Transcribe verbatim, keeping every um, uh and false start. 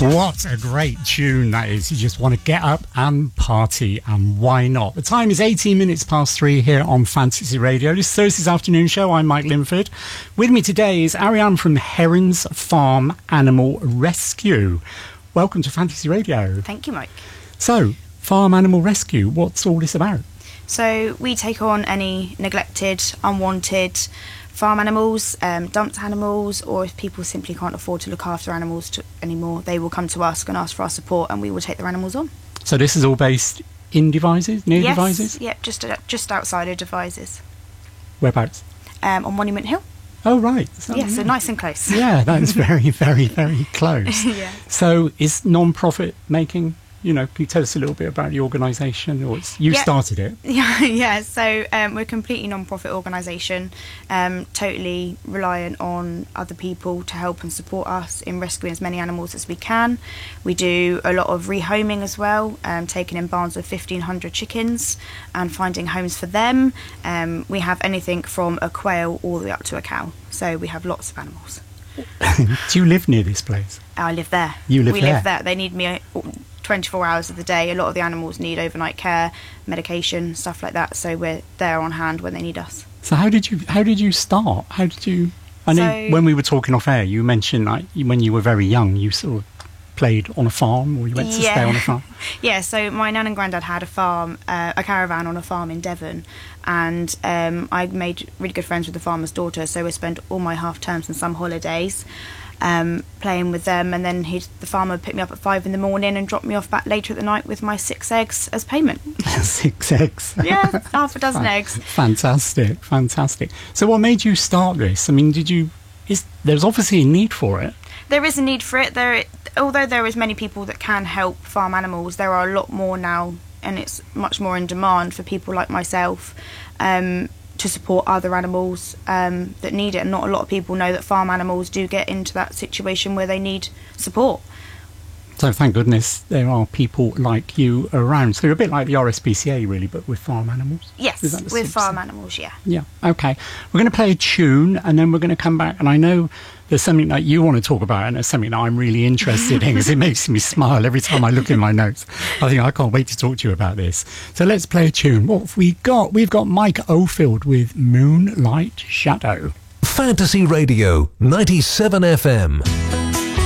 What a great tune that is. You just want to get up and party, and why not? The time is eighteen minutes past three here on Fantasy Radio. This Thursday's afternoon show. I'm Mike Linford. With me today is Ariane from Herons Farm Animal Rescue. Welcome to Fantasy Radio. Thank you, Mike. So, Farm Animal Rescue, what's all this about? So, we take on any neglected, unwanted farm animals, um, dumped animals, or if people simply can't afford to look after animals to, anymore, they will come to us and ask for our support, and we will take their animals on. So this is all based in Devizes, near yes, Devizes? Yeah, just uh, just outside of Devizes. Whereabouts? Um, on Monument Hill. Oh, right. So, yeah, so yeah. nice and close. Yeah, that's very, very, very close. Yeah. So is non-profit making... You know, can you tell us a little bit about the organisation? Or it's, you yeah. started it. Yeah, yeah. So um, we're a completely non-profit organisation, um, totally reliant on other people to help and support us in rescuing as many animals as we can. We do a lot of rehoming as well, um, taking in barns of fifteen hundred chickens and finding homes for them. Um, we have anything from a quail all the way up to a cow. So we have lots of animals. Do you live near this place? I live there. You live we there? We live there. They need me twenty-four hours of the day. A lot of the animals need overnight care, medication, stuff like that. So we're there on hand when they need us. So how did you how did you start? How did you? I know so, when we were talking off air, you mentioned like when you were very young, you sort of played on a farm, or you went to yeah. stay on a farm. Yeah. So my nan and granddad had a farm, uh, a caravan on a farm in Devon, and um, I made really good friends with the farmer's daughter. So I spent all my half terms and some holidays Um, playing with them, and then he'd, the farmer would pick me up at five in the morning and drop me off back later at the night with my six eggs as payment. Six eggs? Yeah, half a dozen eggs. Fantastic, fantastic. So what made you start this? I mean, did you... Is, there's obviously a need for it. There is a need for it. There, although there is many people that can help farm animals, there are a lot more now, and it's much more in demand for people like myself um, to support other animals um, that need it. And not a lot of people know that farm animals do get into that situation where they need support. So thank goodness there are people like you around. So you're a bit like the R S P C A really, but with farm animals? Yes, with farm animals, yeah. Yeah, okay. We're going to play a tune and then we're going to come back, and I know there's something that you want to talk about, and it's something that I'm really interested in because it makes me smile every time I look in my notes. I think I can't wait to talk to you about this. So let's play a tune. What have we got? We've got Mike Oldfield with Moonlight Shadow. Fantasy Radio, ninety-seven F M.